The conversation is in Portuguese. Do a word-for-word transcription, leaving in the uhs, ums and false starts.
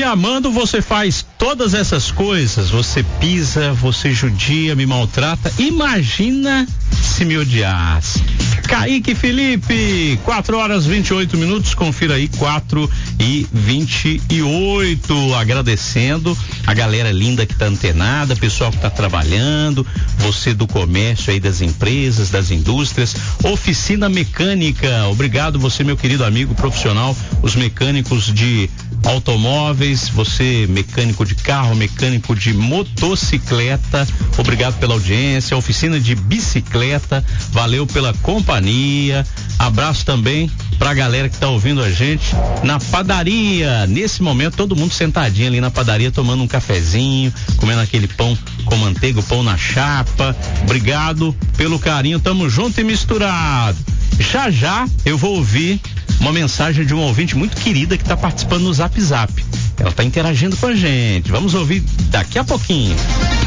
me amando, você faz todas essas coisas. Você pisa, você judia, me maltrata. Imagina se me odiasse. Kaique Felipe, quatro horas vinte e oito minutos, confira aí, quatro e vinte e oito. Agradecendo a galera linda que tá antenada, pessoal que tá trabalhando, você do comércio aí, das empresas, das indústrias, Oficina Mecânica, obrigado você, meu querido amigo profissional, os mecânicos de automóveis, você mecânico de carro, mecânico de motocicleta, obrigado pela audiência. Oficina de bicicleta, valeu pela companhia. Abraço também pra galera que tá ouvindo a gente na padaria. Nesse momento, todo mundo sentadinho ali na padaria, tomando um cafezinho, comendo aquele pão com manteiga, o pão na chapa. Obrigado pelo carinho, tamo junto e misturado. Já já eu vou ouvir uma mensagem de uma ouvinte muito querida que está participando no Zap Zap. Ela está interagindo com a gente. Vamos ouvir daqui a pouquinho.